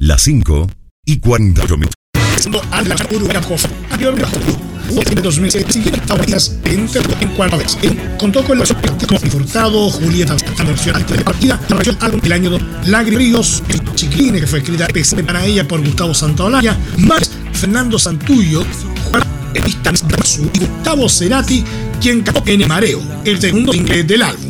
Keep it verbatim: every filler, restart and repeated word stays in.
las cinco y cuarenta y ocho minutos. Contó con los como disfrutado, Julieta, esta versión antes de partida, la versión álbum del año Lágrimas, Chiquilines, que fue escrita especialmente para ella por Gustavo Santaolalla, más Fernando Santullo, Juan y Gustavo Cerati, quien cantó en Mareo, el segundo single del álbum.